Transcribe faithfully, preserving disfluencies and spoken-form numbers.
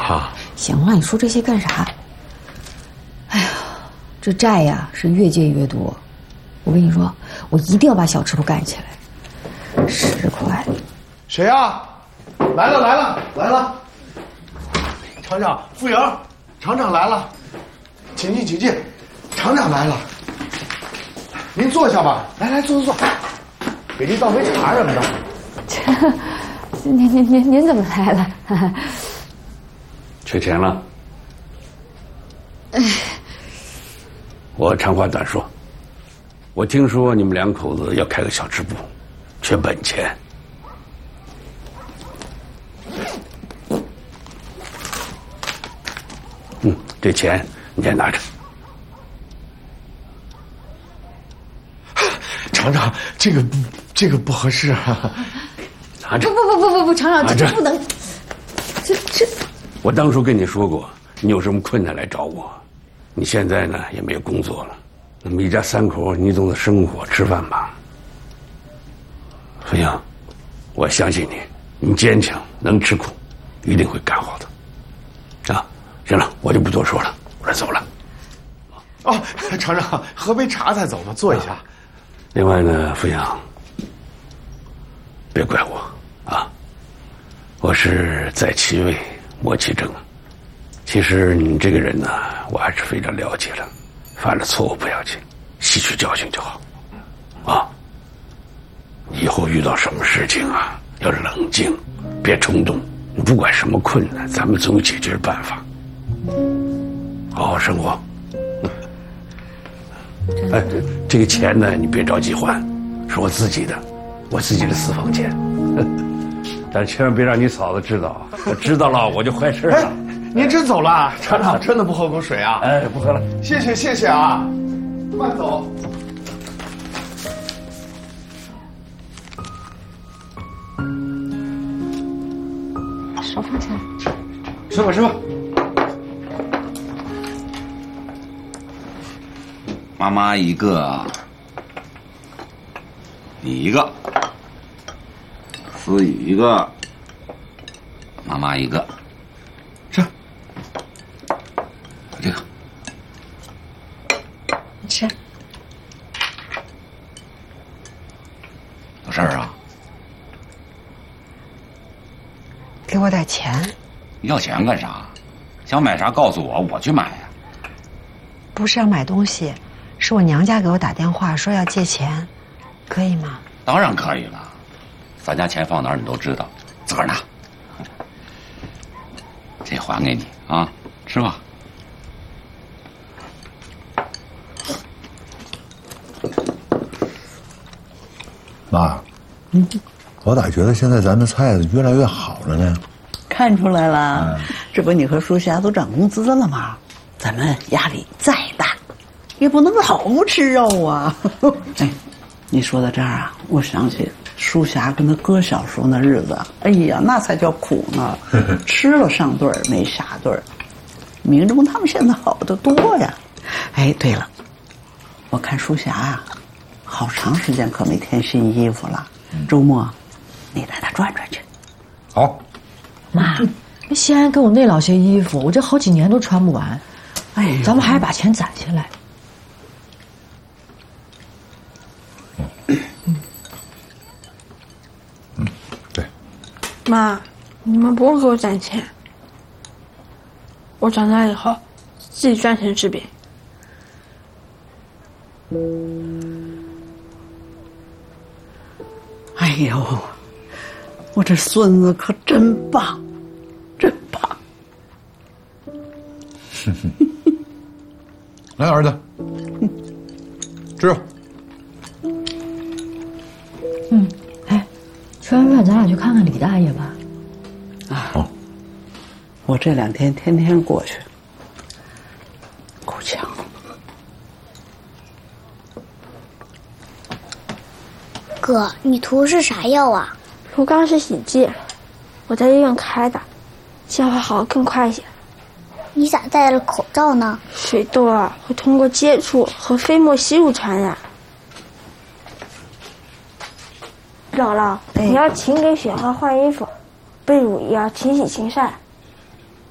啊！ 行了，你说这些干啥？哎呀，这债呀是越借越多。我跟你说，我一定要把小吃部干起来。十块。 谁呀？来了来了来了！厂长，付莹，厂长来了，请进请进，厂长来了。您坐下吧，来来坐坐坐，给您倒杯茶什么的。 这，您您您您怎么来了？ 缺钱了？ 哎， 我长话短说，我听说你们两口子要开个小吃部，缺本钱。嗯，这钱你先拿着。 厂长，这个不，这个不合适啊！ 拿着。 不不不不不，厂长，这不能，这这。 我当初跟你说过，你有什么困难来找我。你现在呢也没有工作了，那么一家三口，你总得生活吃饭吧？飞扬，我相信你，你坚强，能吃苦，一定会干好的。啊，行了，我就不多说了，我这走了。 哦，厂长，喝杯茶再走吧，坐一下。啊、 另外呢，飞扬，别怪我啊，我是在其位莫其政。其实你这个人呢，我还是非常了解了，犯了错误不要紧，吸取教训就好。啊，以后遇到什么事情啊，要冷静，别冲动。你不管什么困难，咱们总有解决办法。好好生活。哎，这个钱呢，你别着急还，是我自己的，我自己的私房钱。但千万别让你嫂子知道，我知道了我就坏事了。哎， 您真走了？厂长真的不喝口水啊？ 哎，不喝了。 谢谢谢谢啊，慢走。 少放钱。 吃吧吃吧。 妈妈一个，你一个，思雨一个，妈妈一个，吃。这个， 你吃。 有事儿啊？ 给我点钱。 要钱干啥？想买啥告诉我，我去买呀。 不是要买东西。是我娘家给我打电话说要借钱，可以吗？ 当然可以了，咱家钱放哪儿你都知道，自个儿拿。这还给你啊，吃吧。 妈，嗯，我咋觉得现在咱们菜越来越好了呢？ 看出来了，嗯、这不你和舒霞都涨工资了吗？咱们压力再大。也不能老不吃肉啊！哎，你说到这儿啊，我想起舒霞跟他哥小时候那日子，哎呀，那才叫苦呢，吃了上顿儿没下顿儿。明中他们现在好得多呀。哎，对了，我看舒霞啊，好长时间可没添新衣服了。周末，你带她转转去。 好。 妈，那西安给我那老些衣服，我这好几年都穿不完。哎，咱们还是把钱攒下来。 妈，你们不用给我攒钱，我长大以后自己赚钱治病。 哎呦，我这孙子可真棒，真棒！ 来，儿子，吃。 嗯，哎。吃完饭，咱俩去看看李大爷吧。 啊，哦、我这两天天天过去，够呛。 哥，你涂是啥药啊？ 涂刚是洗剂，我在医院开的，消化好更快一些。 你咋戴了口罩呢？ 水痘啊，会通过接触和飞沫吸入传染。姥姥，哎、你要勤给雪花换衣服，被褥也要勤洗勤晒。